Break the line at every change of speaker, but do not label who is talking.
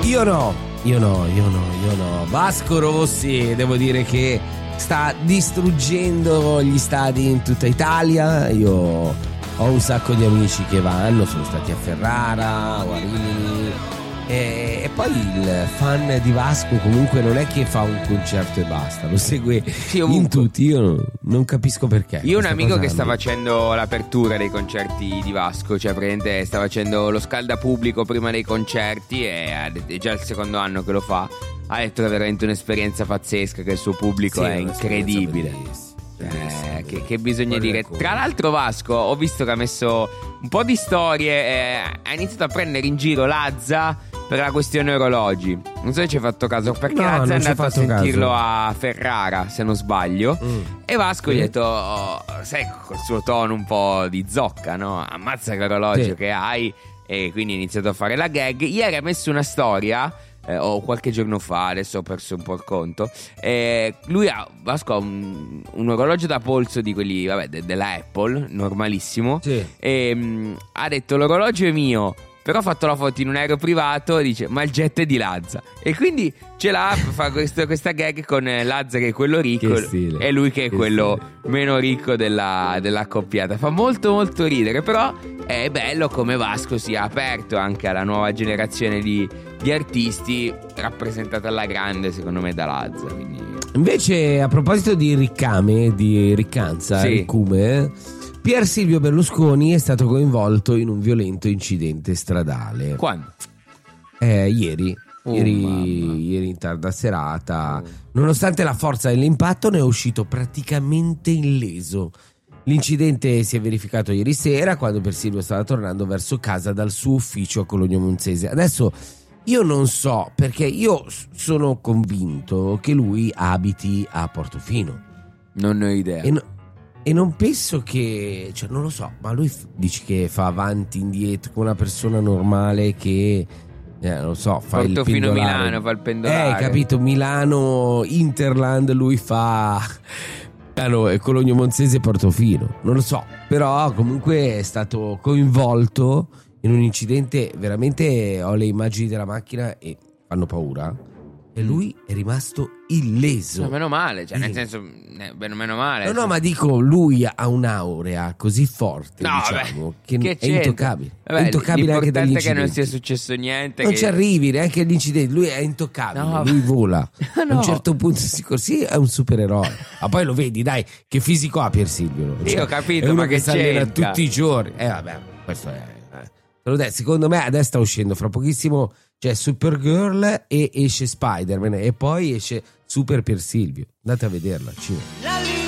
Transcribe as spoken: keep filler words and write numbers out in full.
Io no, io no, io no, io no. Vasco Rossi, devo dire che sta distruggendo gli stadi in tutta Italia. Io ho un sacco di amici che vanno, sono stati a Ferrara o a Rimini. E, e poi il fan di Vasco comunque non è che fa un concerto e basta, lo segue
Sì,
in
ovunque.
tutti. Io non, non capisco perché.
Io ho un
Questa
amico
cosa
che sta
mi-
facendo l'apertura dei concerti di Vasco, cioè praticamente sta facendo lo scaldapubblico prima dei concerti e ha detto- è già il secondo anno che lo fa. Ha detto che è veramente un'esperienza pazzesca, che il suo pubblico
Sì,
è
un'esperienza
incredibile.
bellissima,
Eh,
bellissima,
che,
bellissima.
che bisogna
Quello è
dire.
come.
Tra l'altro Vasco, ho visto che ha messo un po' di storie, eh, ha iniziato a prendere in giro Lazza per la questione orologi. Non so se ci hai fatto caso, perché
No,
Lazza
non
è
ci ho
andato a
fatto
sentirlo
caso.
a Ferrara, se non sbaglio.
Mm.
E Vasco gli
Sì.
ha detto, oh, sai, col suo tono un po' di zocca, no? Ammazza che orologio
Sì.
che hai. E quindi ha iniziato a fare la gag. Ieri ha messo una storia, eh, o qualche giorno fa, adesso ho perso un po' il conto. Eh, lui ha, Vasco ha un, un orologio da polso di quelli, vabbè, de- della Apple, normalissimo.
Sì.
E mh, ha detto, l'orologio è mio, però ha fatto la foto in un aereo privato e dice, ma il jet è di Lazza. E quindi ce l'ha, fa questo- questa gag con eh, Lazza che è quello ricco
Che stile.
e lui che è
Che
quello
stile.
meno ricco della, della accoppiata. Fa molto molto ridere, però è bello come Vasco sia aperto anche alla nuova generazione di, di artisti, rappresentata alla grande secondo me da Lazza. Quindi...
Invece, a proposito di riccame, di riccanza,
Sì.
riccume, Pier Silvio Berlusconi è stato coinvolto in un violento incidente stradale.
Quando?
Eh, ieri.
Oh,
ieri,
mamma.
ieri in tarda serata. Nonostante la forza dell'impatto, ne è uscito praticamente illeso. L'incidente si è verificato ieri sera, quando Pier Silvio stava tornando verso casa dal suo ufficio a Cologno Monzese. Adesso io non so, perché io s- sono convinto che lui abiti a Portofino.
Non ne ho idea.
E, no- e non penso che, cioè non lo so, ma lui f- dici che fa avanti, indietro, come una persona normale che, eh, non lo so, fa il
Portofino
pendolare.
Milano, fa il pendolare.
Eh, capito, Milano, Interland, lui fa Milano e Cologno Monzese, Portofino. Non lo so, però comunque è stato coinvolto in un incidente, veramente ho le immagini della macchina e fanno paura. E lui è rimasto illeso.
No, meno male, cioè nel
Sì.
senso, eh, bene, meno male.
No, no, ma dico, lui ha un'aurea così forte,
No,
diciamo,
vabbè,
che,
che
è
c'entra?
intoccabile.
Vabbè,
è intoccabile anche dagli
l'importante è che non
incidenti.
sia successo niente.
Non
che...
ci arrivi neanche agli incidenti, lui è intoccabile,
No,
lui vola. A
no.
un certo punto si così è un supereroe. Ma poi lo vedi, dai, che fisico ha Pier Silvio.
Sì, ho capito,
è uno
ma
che
che
si allena
c'entra?
tutti i giorni. Eh vabbè, questo è... eh. Te l'ho detto, secondo me adesso sta uscendo, fra pochissimo c'è Supergirl e esce Spider-Man e poi esce Super Pier Silvio. Andate a vederla, cinema.
La linea